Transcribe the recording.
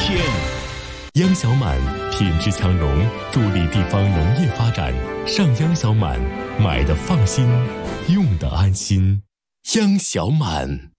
天。 央小满品质强农，助力地方农业发展。上央小满，买的放心，用的安心。央小满。